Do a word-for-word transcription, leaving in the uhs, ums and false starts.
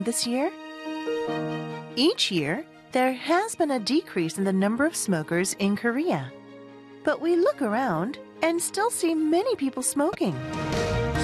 this year? Each year, there has been a decrease in the number of smokers in Korea. But we look around and still see many people smoking.